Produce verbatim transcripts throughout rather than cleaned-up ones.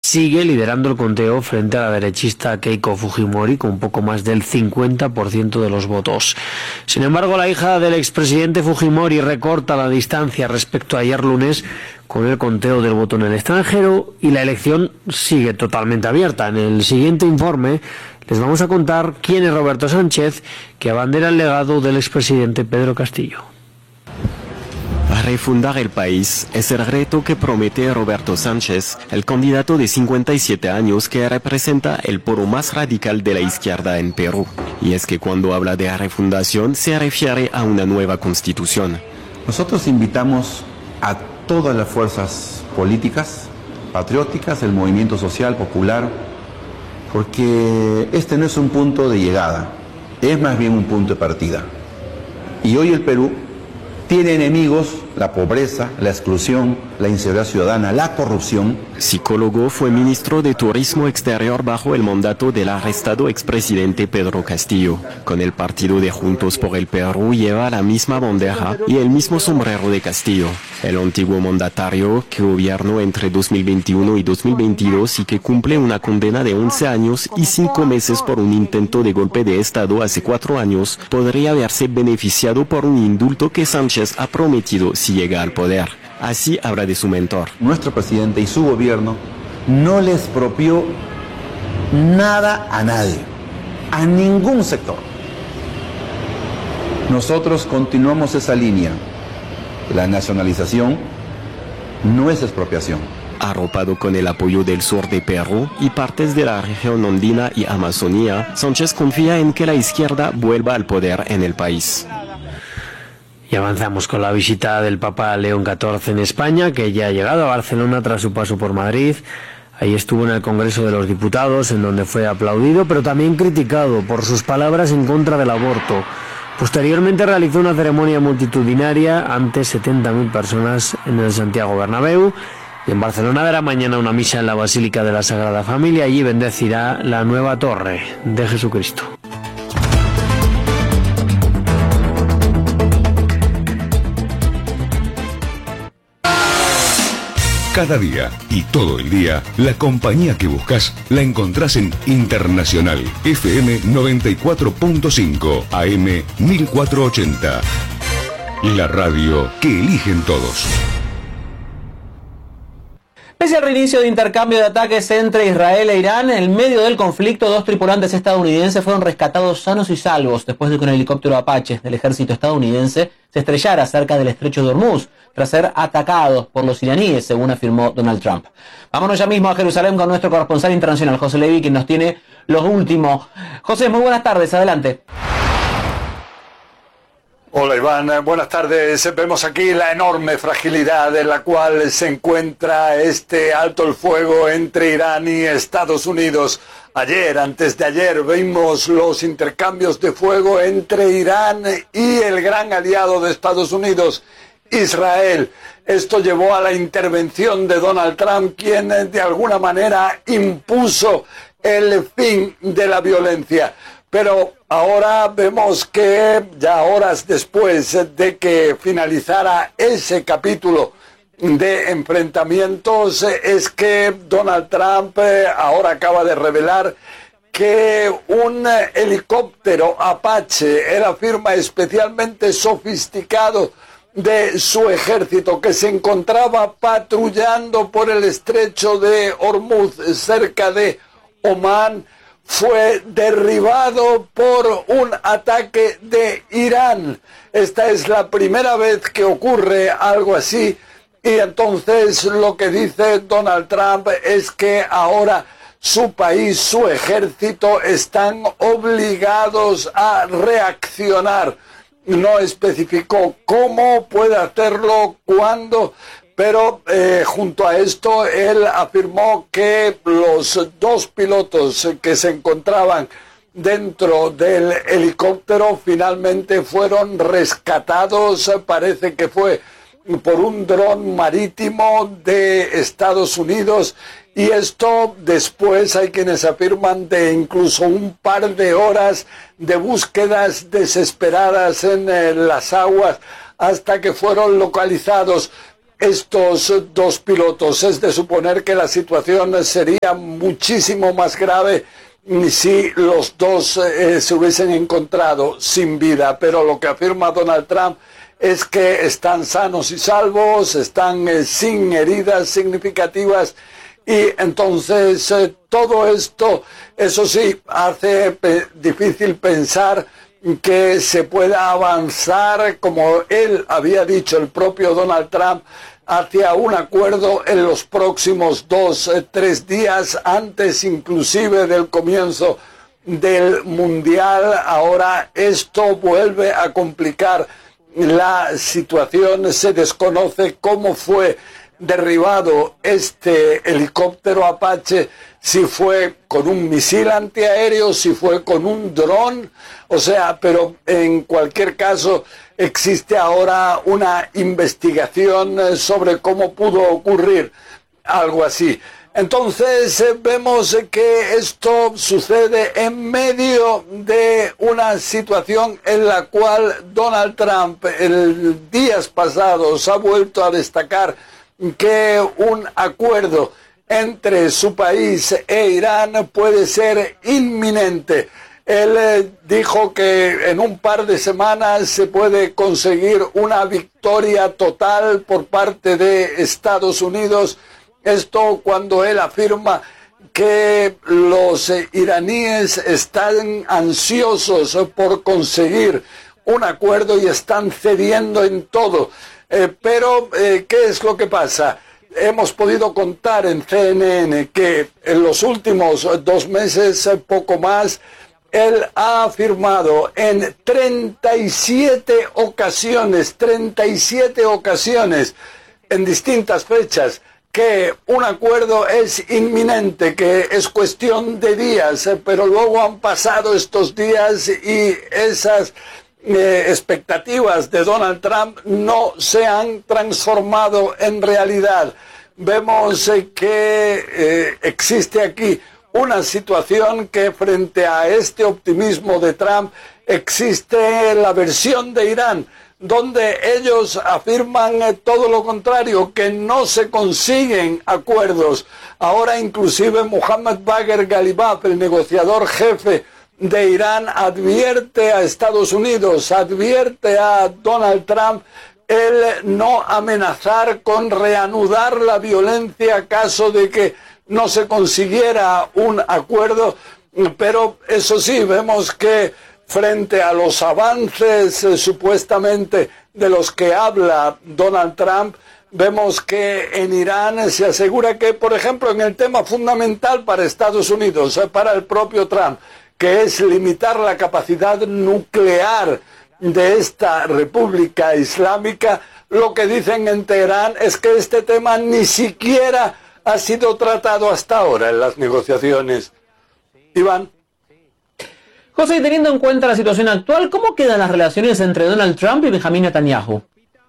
sigue liderando el conteo frente a la derechista Keiko Fujimori con un poco más del cincuenta por ciento de los votos. Sin embargo, la hija del expresidente Fujimori recorta la distancia respecto a ayer lunes con el conteo del voto en el extranjero y la elección sigue totalmente abierta. En el siguiente informe les vamos a contar quién es Roberto Sánchez, que abandera el legado del expresidente Pedro Castillo. Refundar el país es el reto que promete Roberto Sánchez, el candidato de cincuenta y siete años que representa el polo más radical de la izquierda en Perú. Y es que cuando habla de refundación se refiere a una nueva constitución. Nosotros invitamos a todas las fuerzas políticas, patrióticas, el movimiento social, popular, porque este no es un punto de llegada, es más bien un punto de partida. Y hoy el Perú tiene enemigos, la pobreza, la exclusión, la inseguridad ciudadana, la corrupción. Psicólogo, fue ministro de Turismo Exterior bajo el mandato del arrestado expresidente Pedro Castillo. Con el partido de Juntos por el Perú lleva la misma bandera y el mismo sombrero de Castillo. El antiguo mandatario, que gobernó entre dos mil veintiuno y dos mil veintidós y que cumple una condena de once años y cinco meses por un intento de golpe de Estado hace cuatro años, podría haberse beneficiado por un indulto que Sánchez ha prometido si llega al poder. Así habla de su mentor. Nuestro presidente y su gobierno no les expropió nada a nadie, a ningún sector. Nosotros continuamos esa línea. La nacionalización no es expropiación. Arropado con el apoyo del sur de Perú y partes de la región andina y Amazonía, Sánchez confía en que la izquierda vuelva al poder en el país. Y avanzamos con la visita del Papa León catorce en España, que ya ha llegado a Barcelona tras su paso por Madrid. Ahí estuvo en el Congreso de los Diputados, en donde fue aplaudido, pero también criticado por sus palabras en contra del aborto. Posteriormente realizó una ceremonia multitudinaria ante setenta mil personas en el Santiago Bernabéu. Y en Barcelona dará mañana una misa en la Basílica de la Sagrada Familia. Allí bendecirá la nueva torre de Jesucristo. Cada día y todo el día, la compañía que buscas la encontrás en Internacional F M noventa y cuatro punto cinco, A M mil cuatrocientos ochenta. La radio que eligen todos. Pese al reinicio de intercambio de ataques entre Israel e Irán, en medio del conflicto, dos tripulantes estadounidenses fueron rescatados sanos y salvos después de que un helicóptero Apache del ejército estadounidense se estrellara cerca del estrecho de Hormuz, tras ser atacados por los iraníes, según afirmó Donald Trump. Vámonos ya mismo a Jerusalén con nuestro corresponsal internacional, José Levi, quien nos tiene lo último. José, muy buenas tardes, adelante. Hola Iván, buenas tardes. Vemos aquí la enorme fragilidad en la cual se encuentra este alto el fuego entre Irán y Estados Unidos. Ayer, antes de ayer, vimos los intercambios de fuego entre Irán y el gran aliado de Estados Unidos, Israel. Esto llevó a la intervención de Donald Trump, quien de alguna manera impuso el fin de la violencia. Pero ahora vemos que ya horas después de que finalizara ese capítulo de enfrentamientos, es que Donald Trump ahora acaba de revelar que un helicóptero Apache, él afirma especialmente sofisticado, de su ejército, que se encontraba patrullando por el estrecho de Hormuz, cerca de Omán, fue derribado por un ataque de Irán. Esta es la primera vez que ocurre algo así, y entonces lo que dice Donald Trump es que ahora su país, su ejército, están obligados a reaccionar. No especificó cómo, puede hacerlo, cuándo, pero eh, junto a esto él afirmó que los dos pilotos que se encontraban dentro del helicóptero finalmente fueron rescatados. Parece que fue por un dron marítimo de Estados Unidos, y esto después hay quienes afirman de incluso un par de horas de búsquedas desesperadas en eh, las aguas hasta que fueron localizados. estos dos pilotos. Es de suponer que la situación sería muchísimo más grave si los dos eh, se hubiesen encontrado sin vida, pero lo que afirma Donald Trump es que están sanos y salvos, están eh, sin heridas significativas, y entonces eh, todo esto, eso sí, hace pe- difícil pensar que se pueda avanzar, como él había dicho, el propio Donald Trump, hacia un acuerdo en los próximos dos, eh, tres días, antes inclusive del comienzo del Mundial. Ahora esto vuelve a complicar la situación. Se desconoce cómo fue derribado este helicóptero Apache, si fue con un misil antiaéreo, si fue con un dron, o sea, pero en cualquier caso existe ahora una investigación sobre cómo pudo ocurrir algo así. Entonces eh, vemos que esto sucede en medio de una situación en la cual Donald Trump el días pasados ha vuelto a destacar que un acuerdo entre su país e Irán puede ser inminente. Él eh, dijo que en un par de semanas se puede conseguir una victoria total por parte de Estados Unidos. Esto cuando él afirma que los eh, iraníes están ansiosos por conseguir un acuerdo y están cediendo en todo. Eh, pero, eh, ¿qué es lo que pasa? Hemos podido contar en C N N que en los últimos dos meses, eh, poco más, él ha afirmado en treinta y siete ocasiones, treinta y siete ocasiones, en distintas fechas, que un acuerdo es inminente, que es cuestión de días, eh, pero luego han pasado estos días y esas eh, expectativas de Donald Trump no se han transformado en realidad. Vemos eh, que eh, existe aquí una situación que frente a este optimismo de Trump existe la versión de Irán, donde ellos afirman eh, todo lo contrario, que no se consiguen acuerdos. Ahora inclusive Mohammad Bagher Ghalibaf, el negociador jefe de Irán, advierte a Estados Unidos, advierte a Donald Trump el no amenazar con reanudar la violencia caso de que no se consiguiera un acuerdo. Pero eso sí, vemos que frente a los avances eh, supuestamente de los que habla Donald Trump, vemos que en Irán se asegura que, por ejemplo, en el tema fundamental para Estados Unidos, eh, para el propio Trump, que es limitar la capacidad nuclear de esta República Islámica, lo que dicen en Teherán es que este tema ni siquiera ha sido tratado hasta ahora en las negociaciones. Iván. José, teniendo en cuenta la situación actual, ¿cómo quedan las relaciones entre Donald Trump y Benjamin Netanyahu?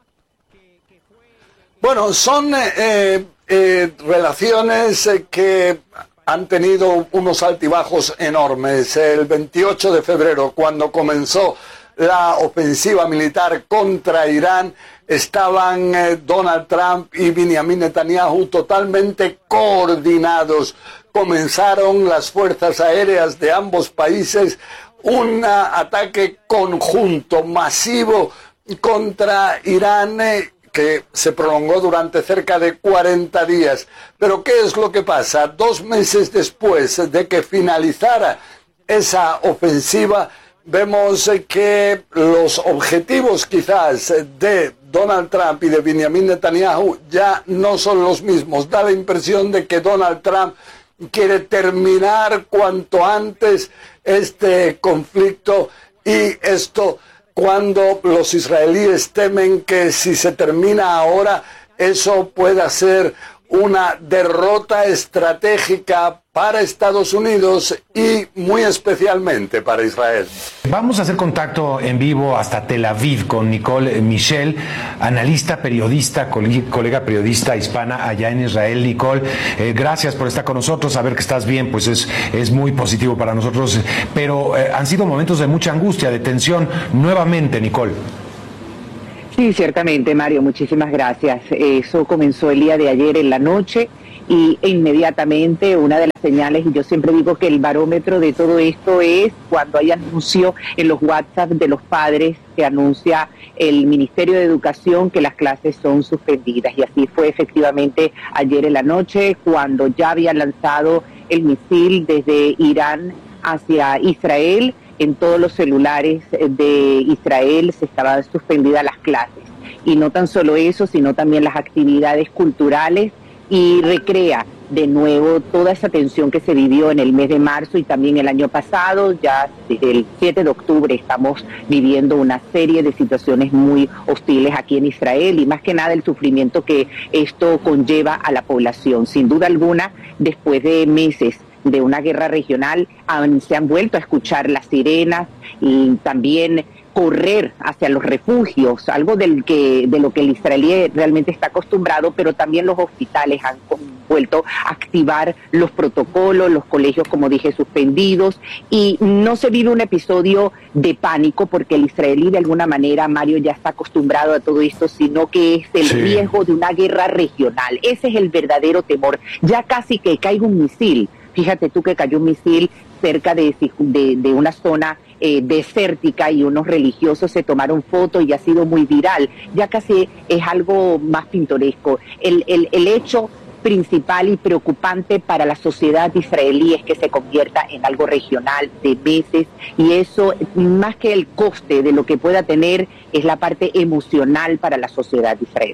Bueno, son eh, eh, relaciones eh, que han tenido unos altibajos enormes. El veintiocho de febrero, cuando comenzó la ofensiva militar contra Irán, estaban eh, Donald Trump y Benjamin Netanyahu totalmente coordinados. Comenzaron las fuerzas aéreas de ambos países un ataque conjunto, masivo, contra Irán, eh, que se prolongó durante cerca de cuarenta días. Pero ¿qué es lo que pasa? Dos meses después de que finalizara esa ofensiva, vemos que los objetivos quizás de Donald Trump y de Benjamin Netanyahu ya no son los mismos. Da la impresión de que Donald Trump quiere terminar cuanto antes este conflicto, y esto cuando los israelíes temen que si se termina ahora, eso pueda ser una derrota estratégica para Estados Unidos y muy especialmente para Israel. Vamos a hacer contacto en vivo hasta Tel Aviv con Nicole Michel, analista, periodista, colega periodista hispana allá en Israel. Nicole, eh, gracias por estar con nosotros, saber que estás bien, pues es, es muy positivo para nosotros, pero eh, han sido momentos de mucha angustia, de tensión, nuevamente, Nicole. Sí, ciertamente, Mario, muchísimas gracias. Eso comenzó el día de ayer en la noche y inmediatamente una de las señales, y yo siempre digo que el barómetro de todo esto es cuando hay anuncio en los WhatsApp de los padres que anuncia el Ministerio de Educación que las clases son suspendidas. Y así fue efectivamente ayer en la noche cuando ya habían lanzado el misil desde Irán hacia Israel. En todos los celulares de Israel se estaban suspendidas las clases. Y no tan solo eso, sino también las actividades culturales, y recrea de nuevo toda esa tensión que se vivió en el mes de marzo y también el año pasado. Ya desde el siete de octubre estamos viviendo una serie de situaciones muy hostiles aquí en Israel, y más que nada el sufrimiento que esto conlleva a la población. Sin duda alguna, después de meses de una guerra regional, han, se han vuelto a escuchar las sirenas y también correr hacia los refugios, algo del que de lo que el israelí realmente está acostumbrado, pero también los hospitales han vuelto a activar los protocolos, los colegios, como dije, suspendidos, y no se vive un episodio de pánico porque el israelí de alguna manera, Mario, ya está acostumbrado a todo esto, sino que es el sí. riesgo de una guerra regional. Ese es el verdadero temor. Ya casi que caiga un misil. Fíjate tú que cayó un misil cerca de, de, de una zona eh, desértica y unos religiosos se tomaron fotos y ha sido muy viral. Ya casi es algo más pintoresco. El, el, el hecho principal y preocupante para la sociedad israelí es que se convierta en algo regional de meses, y eso, más que el coste de lo que pueda tener, es la parte emocional para la sociedad israelí.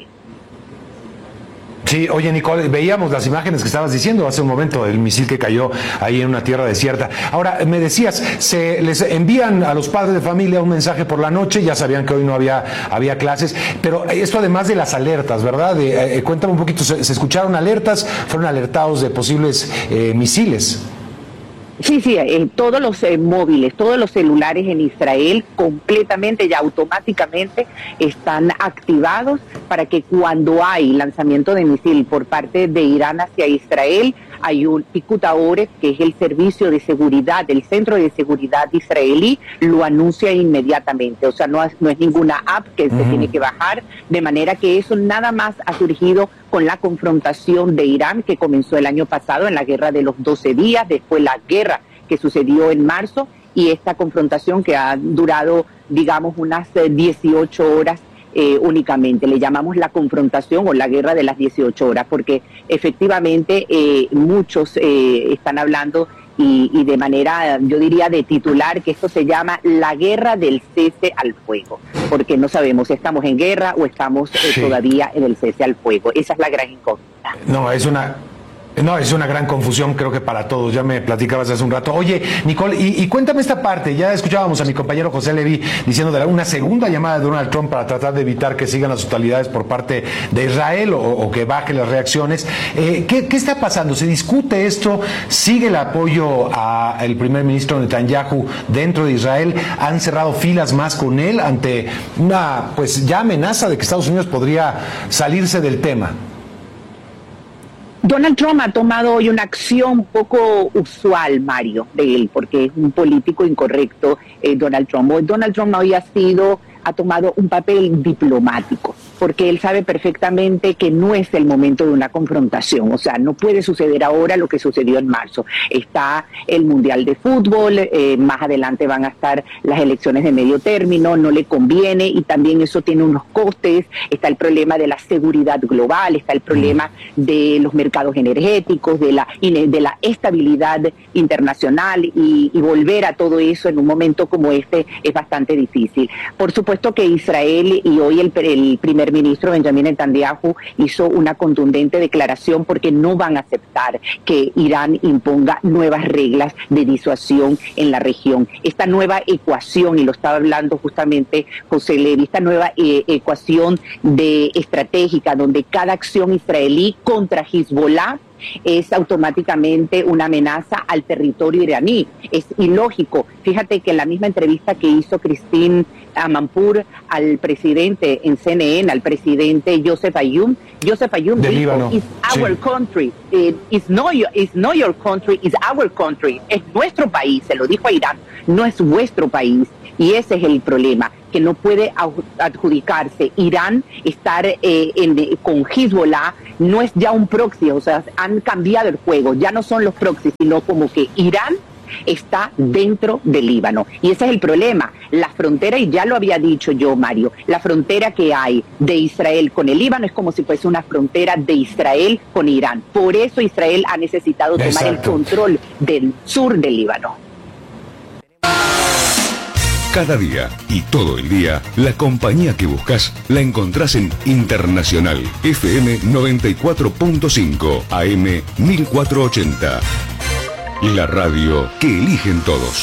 Sí, oye, Nicole, veíamos las imágenes que estabas diciendo hace un momento del misil que cayó ahí en una tierra desierta. Ahora, me decías, se les envían a los padres de familia un mensaje por la noche, ya sabían que hoy no había, había clases, pero esto además de las alertas, ¿verdad? De, eh, cuéntame un poquito, ¿se, se escucharon alertas? ¿Fueron alertados de posibles eh, misiles? Sí, sí, eh, todos los eh, móviles, todos los celulares en Israel completamente y automáticamente están activados para que cuando hay lanzamiento de misil por parte de Irán hacia Israel, hay un Picud Aoref, que es el servicio de seguridad, el centro de seguridad israelí, lo anuncia inmediatamente. O sea, no es, no es ninguna app que uh-huh. se tiene que bajar, de manera que eso nada más ha surgido con la confrontación de Irán que comenzó el año pasado en la guerra de los doce días, después la guerra que sucedió en marzo, y esta confrontación que ha durado, digamos, unas dieciocho horas eh, únicamente. Le llamamos la confrontación o la guerra de las dieciocho horas, porque efectivamente eh, muchos eh, están hablando y, y de manera, yo diría, de titular, que esto se llama la guerra del cese al fuego, porque no sabemos si estamos en guerra o estamos eh, sí. todavía en el cese al fuego. Esa es la gran incógnita. No, es una... No, es una gran confusión, creo que para todos. Ya me platicabas hace un rato. Oye, Nicole, y, y cuéntame esta parte. Ya escuchábamos a mi compañero José Leví diciendo de la, una segunda llamada de Donald Trump para tratar de evitar que sigan las hostilidades por parte de Israel o, o que bajen las reacciones. Eh, ¿qué, ¿Qué está pasando? ¿Se discute esto? ¿Sigue el apoyo al primer ministro Netanyahu dentro de Israel? ¿Han cerrado filas más con él ante una, pues, ya amenaza de que Estados Unidos podría salirse del tema? Donald Trump ha tomado hoy una acción poco usual, Mario, de él, porque es un político incorrecto, eh, Donald Trump. Donald Trump hoy ha sido, ha tomado un papel diplomático, porque él sabe perfectamente que no es el momento de una confrontación. O sea, no puede suceder ahora lo que sucedió en marzo. Está el Mundial de Fútbol, eh, más adelante van a estar las elecciones de medio término, no le conviene, y también eso tiene unos costes. Está el problema de la seguridad global, está el problema de los mercados energéticos, de la, de la estabilidad internacional, y, y volver a todo eso en un momento como este es bastante difícil. Por supuesto que Israel, y hoy el, el primer ministro Benjamin Netanyahu hizo una contundente declaración, porque no van a aceptar que Irán imponga nuevas reglas de disuasión en la región. Esta nueva ecuación, y lo estaba hablando justamente José Leví, esta nueva eh, ecuación de estratégica, donde cada acción israelí contra Hezbollah es automáticamente una amenaza al territorio iraní. Es ilógico. Fíjate que en la misma entrevista que hizo Christine Amanpour al presidente en C N N, al presidente Joseph Ayum, Joseph Ayum dijo, Líbano. It's our sí. country, it, it's, not your, it's not your country, it's our country. Es nuestro país, se lo dijo a Irán, no es vuestro país. Y ese es el problema. que no puede adjudicarse Irán estar eh, en, con Hezbollah, no es ya un proxy, o sea, han cambiado el juego, ya no son los proxies, sino como que Irán está dentro del Líbano. Y ese es el problema. La frontera, y ya lo había dicho yo, Mario, la frontera que hay de Israel con el Líbano es como si fuese una frontera de Israel con Irán. Por eso Israel ha necesitado tomar Exacto. el control del sur del Líbano. Cada día y todo el día, la compañía que buscas la encontrás en Internacional F M noventa y cuatro punto cinco A M mil cuatrocientos ochenta. La radio que eligen todos.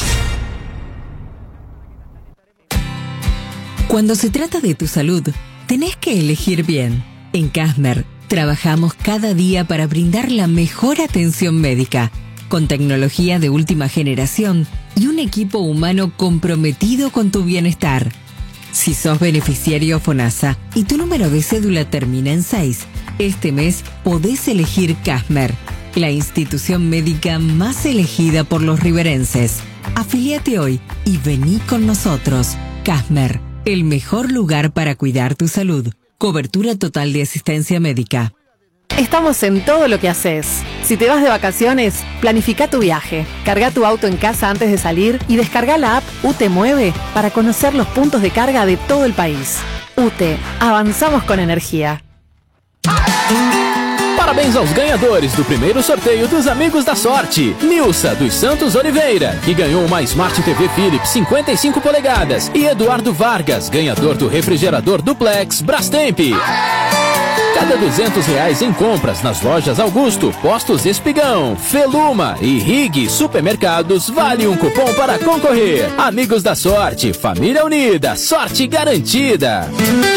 Cuando se trata de tu salud, tenés que elegir bien. En Casmer, trabajamos cada día para brindar la mejor atención médica, con tecnología de última generación y un equipo humano comprometido con tu bienestar. Si sos beneficiario FONASA y tu número de cédula termina en seis, este mes podés elegir Casmer, la institución médica más elegida por los riverenses. Afíliate hoy y vení con nosotros. Casmer, el mejor lugar para cuidar tu salud. Cobertura total de asistencia médica. Estamos en todo lo que haces. Si te vas de vacaciones, planifica tu viaje. Carga tu auto en casa antes de salir y descarga la app U T E Mueve para conocer los puntos de carga de todo el país. U T E, avanzamos con energía. Parabéns aos ganhadores do primeiro sorteio dos Amigos da Sorte. Nilsa dos Santos Oliveira, que ganhou uma Smart T V Philips cinquenta e cinco polegadas. E Eduardo Vargas, ganhador do refrigerador Duplex Brastemp. Cada duzentos reais em compras nas lojas Augusto, Postos Espigão, Feluma e Rig Supermercados vale um cupom para concorrer. Amigos da Sorte, família unida, sorte garantida.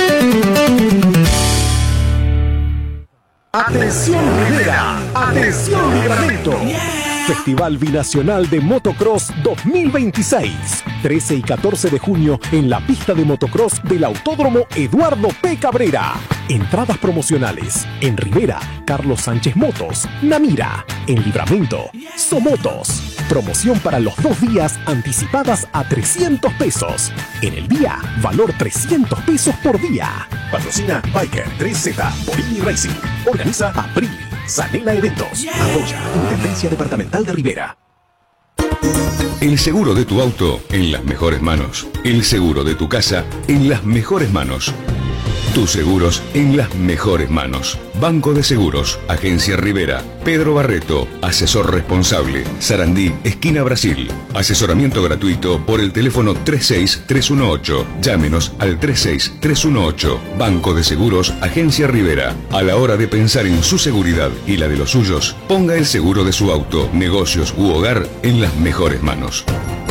Atención Rivera, atención Livramento. Festival Binacional de Motocross dos mil veintiséis. trece y catorce de junio en la pista de motocross del Autódromo Eduardo P. Cabrera. Entradas promocionales en Rivera, Carlos Sánchez Motos, Namira. En Livramento, Somotos. Promoción para los dos días anticipadas a trescientos pesos. En el día, valor trescientos pesos por día. Patrocina Biker tres Z, Bolini Racing. Organiza April. Sanela Eventos. Apoya Intendencia Departamental de Rivera. El seguro de tu auto en las mejores manos. El seguro de tu casa en las mejores manos. Tus seguros en las mejores manos. Banco de Seguros, Agencia Rivera, Pedro Barreto, asesor responsable, Sarandí, esquina Brasil. Asesoramiento gratuito por el teléfono tres seis tres uno ocho. Llámenos al tres seis tres uno ocho. Banco de Seguros, Agencia Rivera. A la hora de pensar en su seguridad y la de los suyos, ponga el seguro de su auto, negocios u hogar en las mejores manos.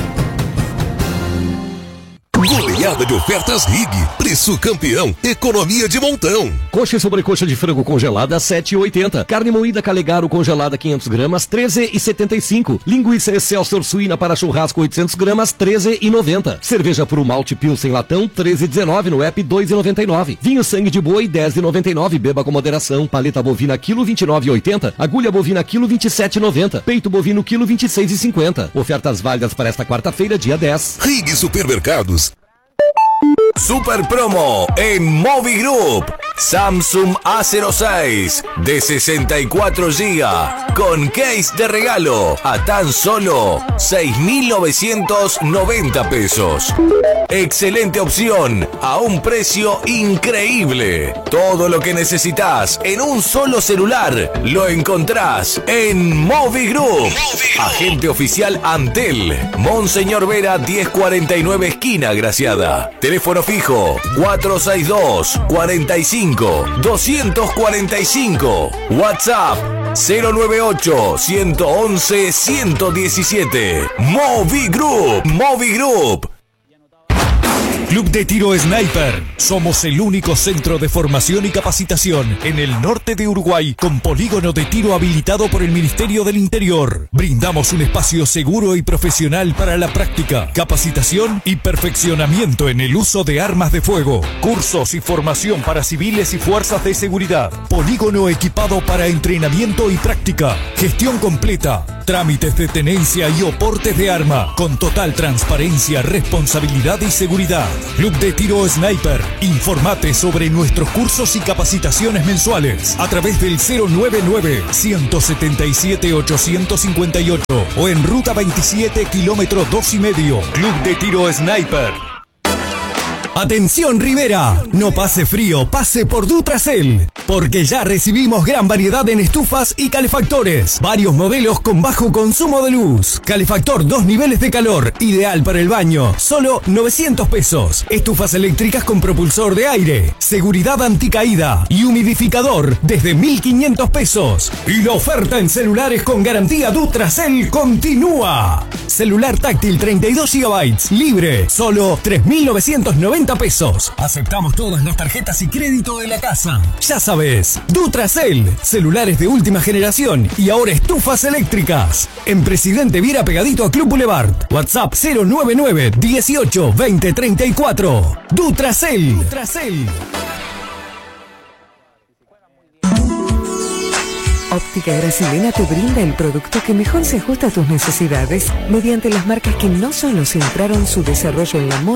Goleada de ofertas Rig, preço campeão, economia de montão. Coxa e sobrecoxa de frango congelada sete e oitenta. Carne moída Calegaro congelada quinhentos gramas treze e setenta e cinco. Linguiça Excelsior suína para churrasco oitocentos gramas treze e noventa. Cerveja Puro Malte Pilsen latão treze e dezenove no app dois e noventa e nove. Vinho Sangue de Boi dez e noventa e nove. Beba com moderação. Paleta bovina quilo vinte e nove e oitenta. Agulha bovina quilo vinte e sete e noventa. Peito bovino quilo vinte e seis e cinquenta. Ofertas válidas para esta quarta-feira, dia dez. Rig Supermercados. Super promo en Movi Group. Samsung A cero seis de sesenta y cuatro gigas con case de regalo a tan solo seis mil novecientos noventa pesos. Excelente opción a un precio increíble. Todo lo que necesitas en un solo celular lo encontrás en Movi Group. Agente oficial Antel, Monseñor Vera diez cuarenta y nueve esquina Graciada. Teléfono fijo cuatro seis dos cuarenta y cinco doscientos cuarenta y cinco. WhatsApp cero nueve ocho uno once ciento diecisiete. Movi Group. Movi Group. Club de Tiro Sniper. Somos el único centro de formación y capacitación en el norte de Uruguay con polígono de tiro habilitado por el Ministerio del Interior. Brindamos un espacio seguro y profesional para la práctica, capacitación y perfeccionamiento en el uso de armas de fuego. Cursos y formación para civiles y fuerzas de seguridad. Polígono equipado para entrenamiento y práctica. Gestión completa. Trámites de tenencia y oportes de arma con total transparencia, responsabilidad y seguridad. Club de Tiro Sniper. Informate sobre nuestros cursos y capacitaciones mensuales a través del cero nueve nueve, uno siete siete, ocho cinco ocho o en Ruta veintisiete, kilómetro dos y medio. Club de Tiro Sniper. Atención Rivera, no pase frío, pase por Dutracel, porque ya recibimos gran variedad en estufas y calefactores, varios modelos con bajo consumo de luz, calefactor dos niveles de calor, ideal para el baño, solo novecientos pesos, estufas eléctricas con propulsor de aire, seguridad anticaída y humidificador desde mil quinientos pesos, y la oferta en celulares con garantía Dutracel continúa. Celular táctil treinta y dos gigabytes, libre, solo tres mil novecientos noventa pesos. Aceptamos todas las tarjetas y crédito de la casa. Ya sabes, Dutracel, celulares de última generación y ahora estufas eléctricas. En Presidente Viera pegadito a Club Boulevard. WhatsApp cero nueve nueve, dieciocho, veinte, treinta y cuatro. Dutracel. Dutracel. Óptica Brasilena te brinda el producto que mejor se ajusta a tus necesidades mediante las marcas que no solo centraron su desarrollo en la moda,